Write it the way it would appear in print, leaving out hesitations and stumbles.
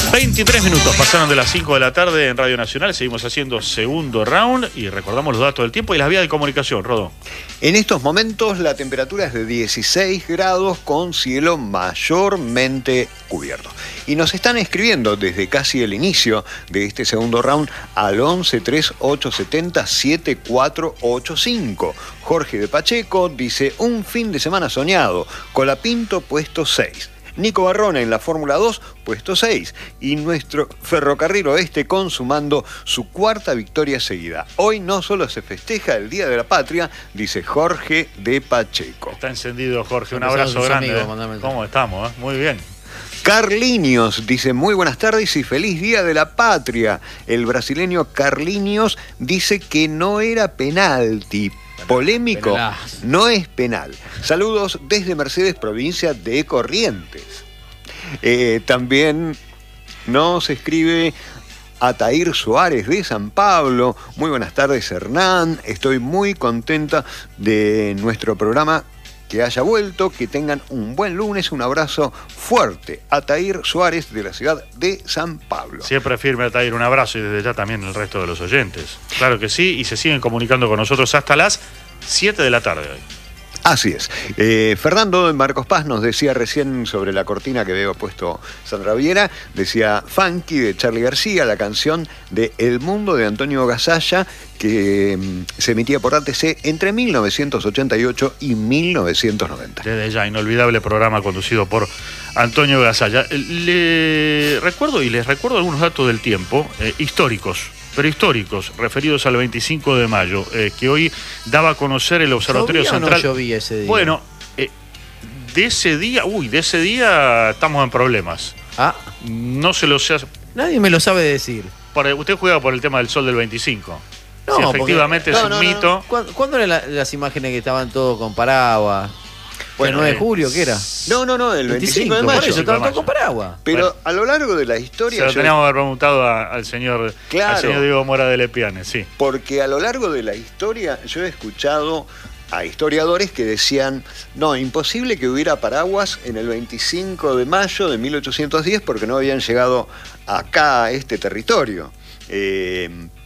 23 minutos pasaron de las 5 de la tarde en Radio Nacional. Seguimos haciendo segundo round y recordamos los datos del tiempo y las vías de comunicación. Rodó. En estos momentos la temperatura es de 16 grados con cielo mayormente cubierto. Y nos están escribiendo desde casi el inicio de este segundo round al 11 3870 7485. Jorge de Pacheco dice: un fin de semana soñado, Colapinto puesto 6. Nico Barrona en la Fórmula 2, puesto 6. Y nuestro Ferrocarril Oeste consumando su cuarta victoria seguida. Hoy no solo se festeja el Día de la Patria, dice Jorge de Pacheco. Está encendido, Jorge. Un abrazo grande. ¿Cómo estamos? Muy bien. Carlinhos dice: muy buenas tardes y feliz Día de la Patria. El brasileño Carlinhos dice que no era penalti. Polémico, no es penal. Saludos desde Mercedes, provincia de Corrientes. También nos escribe Atair Suárez de San Pablo. Muy buenas tardes, Hernán. Estoy muy contenta de nuestro programa, que haya vuelto, que tengan un buen lunes, un abrazo fuerte. Atair Suárez de la ciudad de San Pablo. Siempre firme, Atair, un abrazo, y desde ya también el resto de los oyentes. Claro que sí, y se siguen comunicando con nosotros hasta las 7 de la tarde hoy. Así es. Fernando de Marcos Paz nos decía recién sobre la cortina que había puesto Sandra Viera, decía Funky de Charly García, la canción de El Mundo de Antonio Gasalla, que se emitía por ATC entre 1988 y 1990. Desde ya, inolvidable programa conducido por Antonio Gasalla. Les recuerdo algunos datos del tiempo históricos, pero históricos, referidos al 25 de mayo, que hoy daba a conocer el Observatorio Central. ¿Llovía o no llovía ese día? Bueno, de ese día estamos en problemas. No se lo sé. Nadie me lo sabe decir. Usted juega por el tema del sol del 25. No, sí, efectivamente es un mito. ¿Cuándo eran las imágenes que estaban todos con paraguas? Bueno, ¿el 9 de julio qué era? No, el 25 de mayo. Por eso estaban todos con paraguas. Pero a lo largo de la historia... Se lo teníamos que haber preguntado al señor Diego Mora de Lepiane, sí. Porque a lo largo de la historia yo he escuchado a historiadores que decían: no, imposible que hubiera paraguas en el 25 de mayo de 1810 porque no habían llegado acá a este territorio.